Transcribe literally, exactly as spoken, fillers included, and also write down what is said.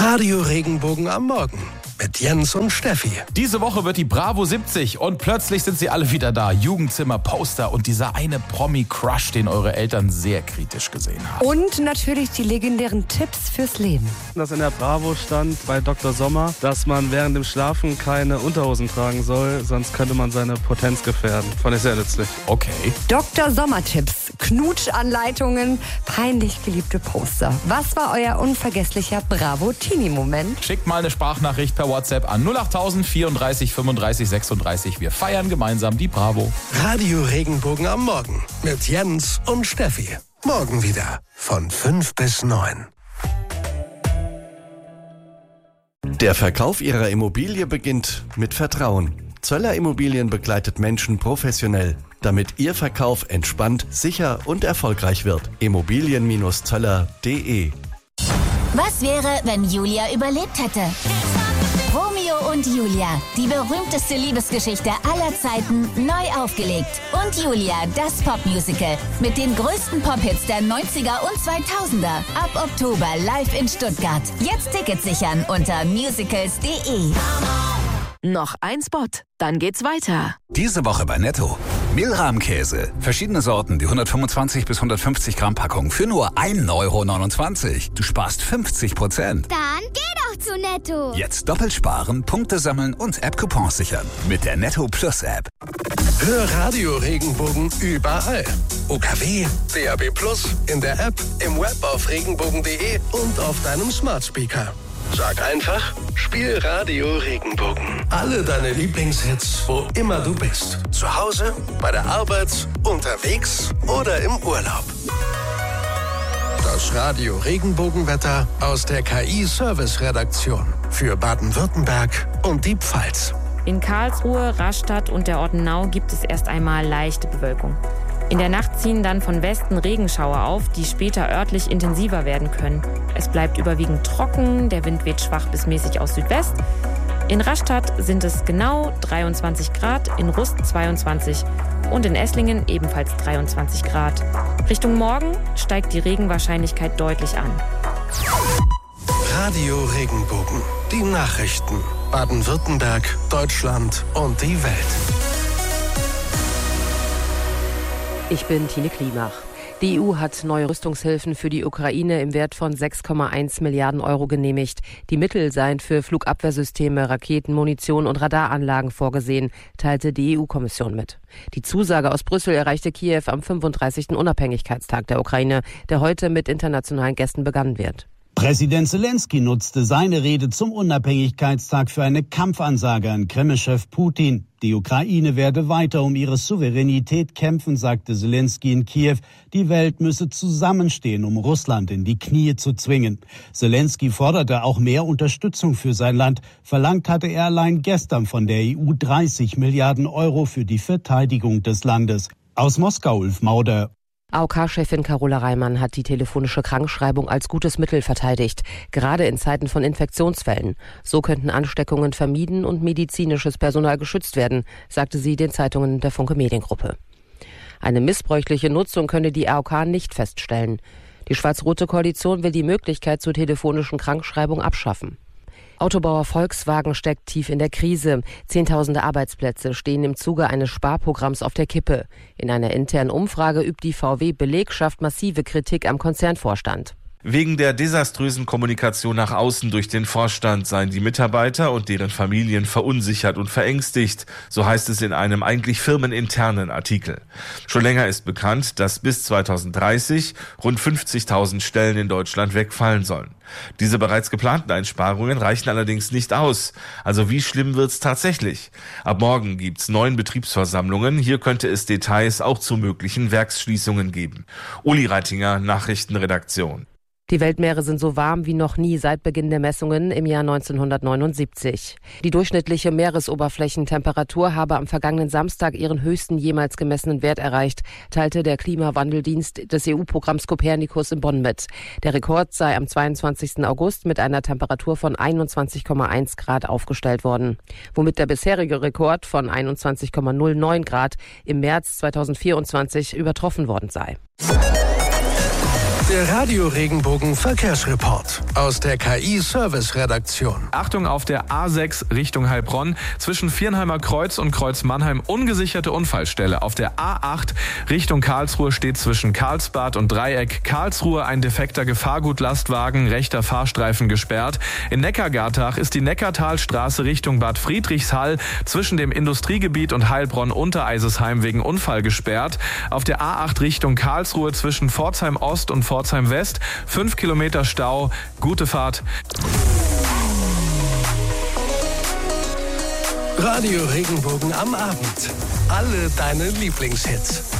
Radio Regenbogen am Morgen mit Jens und Steffi. Diese Woche wird die Bravo siebzig und plötzlich sind sie alle wieder da. Jugendzimmer, Poster und dieser eine Promi-Crush, den eure Eltern sehr kritisch gesehen haben. Und natürlich die legendären Tipps fürs Leben. Dass in der Bravo stand bei Doktor Sommer, dass man während dem Schlafen keine Unterhosen tragen soll, sonst könnte man seine Potenz gefährden. Fand ich sehr nützlich. Okay. Doktor Sommer-Tipps, Knutschanleitungen, peinlich geliebte Poster. Was war euer unvergesslicher Bravo-Teenie-Moment? Schickt mal eine Sprachnachricht per WhatsApp an null acht vierunddreißig fünfunddreißig sechsunddreißig. Wir feiern gemeinsam die Bravo. Radio Regenbogen am Morgen mit Jens und Steffi. Morgen wieder von fünf bis neun. Der Verkauf Ihrer Immobilie beginnt mit Vertrauen. Zöller Immobilien begleitet Menschen professionell, damit Ihr Verkauf entspannt, sicher und erfolgreich wird. Immobilien Zöller punkt de. Was wäre, wenn Julia überlebt hätte? Romeo und Julia, die berühmteste Liebesgeschichte aller Zeiten, neu aufgelegt. Und Julia, das Popmusical mit den größten Pop-Hits der neunziger und zweitausender. Ab Oktober live in Stuttgart. Jetzt Tickets sichern unter musicals punkt de. Noch ein Spot, dann geht's weiter. Diese Woche bei Netto. Mehlrahmkäse. Verschiedene Sorten, die hundertfünfundzwanzig bis hundertfünfzig Gramm Packung für nur ein Euro neunundzwanzig. Du sparst fünfzig Prozent. Dann geh doch zu Netto. Jetzt doppelt sparen, Punkte sammeln und App-Coupons sichern. Mit der Netto Plus App. Hör Radio Regenbogen überall. U K W, D A B Plus, in der App, im Web auf regenbogen punkt de und auf deinem Smart Speaker. Sag einfach, spiel Radio Regenbogen. Alle deine Lieblingshits, wo immer du bist. Zu Hause, bei der Arbeit, unterwegs oder im Urlaub. Das Radio Regenbogenwetter aus der K I-Service-Redaktion für Baden-Württemberg und die Pfalz. In Karlsruhe, Rastatt und der Ortenau gibt es erst einmal leichte Bewölkung. In der Nacht ziehen dann von Westen Regenschauer auf, die später örtlich intensiver werden können. Es bleibt überwiegend trocken, der Wind weht schwach bis mäßig aus Südwest. In Rastatt sind es genau dreiundzwanzig Grad, in Rust zweiundzwanzig und in Esslingen ebenfalls dreiundzwanzig Grad. Richtung Morgen steigt die Regenwahrscheinlichkeit deutlich an. Radio Regenbogen, die Nachrichten. Baden-Württemberg, Deutschland und die Welt. Ich bin Tine Klimach. Die E U hat neue Rüstungshilfen für die Ukraine im Wert von sechs Komma eins Milliarden Euro genehmigt. Die Mittel seien für Flugabwehrsysteme, Raketen, Munition und Radaranlagen vorgesehen, teilte die E U-Kommission mit. Die Zusage aus Brüssel erreichte Kiew am fünfunddreißigsten Unabhängigkeitstag der Ukraine, der heute mit internationalen Gästen begangen wird. Präsident Zelensky nutzte seine Rede zum Unabhängigkeitstag für eine Kampfansage an Kreml-Chef Putin. Die Ukraine werde weiter um ihre Souveränität kämpfen, sagte Zelensky in Kiew. Die Welt müsse zusammenstehen, um Russland in die Knie zu zwingen. Zelensky forderte auch mehr Unterstützung für sein Land. Verlangt hatte er allein gestern von der E U dreißig Milliarden Euro für die Verteidigung des Landes. Aus Moskau, Ulf Mauder. A O K-Chefin Carola Reimann hat die telefonische Krankschreibung als gutes Mittel verteidigt, gerade in Zeiten von Infektionsfällen. So könnten Ansteckungen vermieden und medizinisches Personal geschützt werden, sagte sie den Zeitungen der Funke Mediengruppe. Eine missbräuchliche Nutzung könne die A O K nicht feststellen. Die schwarz-rote Koalition will die Möglichkeit zur telefonischen Krankschreibung abschaffen. Autobauer Volkswagen steckt tief in der Krise. Zehntausende Arbeitsplätze stehen im Zuge eines Sparprogramms auf der Kippe. In einer internen Umfrage übt die V W-Belegschaft massive Kritik am Konzernvorstand. Wegen der desaströsen Kommunikation nach außen durch den Vorstand seien die Mitarbeiter und deren Familien verunsichert und verängstigt, so heißt es in einem eigentlich firmeninternen Artikel. Schon länger ist bekannt, dass bis zweitausenddreißig rund fünfzigtausend Stellen in Deutschland wegfallen sollen. Diese bereits geplanten Einsparungen reichen allerdings nicht aus. Also wie schlimm wird's tatsächlich? Ab morgen gibt's neun Betriebsversammlungen. Hier könnte es Details auch zu möglichen Werksschließungen geben. Uli Reitinger, Nachrichtenredaktion. Die Weltmeere sind so warm wie noch nie seit Beginn der Messungen im Jahr neunzehnhundertneunundsiebzig. Die durchschnittliche Meeresoberflächentemperatur habe am vergangenen Samstag ihren höchsten jemals gemessenen Wert erreicht, teilte der Klimawandeldienst des E U-Programms Copernicus in Bonn mit. Der Rekord sei am zweiundzwanzigsten August mit einer Temperatur von einundzwanzig Komma eins Grad aufgestellt worden, womit der bisherige Rekord von einundzwanzig Komma null neun Grad im März zweitausendvierundzwanzig übertroffen worden sei. Der Radio Regenbogen Verkehrsreport aus der K I-Service-Redaktion. Achtung, auf der A sechs Richtung Heilbronn zwischen Viernheimer Kreuz und Kreuz Mannheim ungesicherte Unfallstelle. Auf der A acht Richtung Karlsruhe steht zwischen Karlsbad und Dreieck Karlsruhe ein defekter Gefahrgutlastwagen, rechter Fahrstreifen gesperrt. In Neckargartach ist die Neckartalstraße Richtung Bad Friedrichshall zwischen dem Industriegebiet und Heilbronn-Untereisesheim wegen Unfall gesperrt. Auf der A acht Richtung Karlsruhe zwischen Pforzheim Ost und Pforzheim West, fünf Kilometer Stau, gute Fahrt. Radio Regenbogen am Abend. Alle deine Lieblingshits.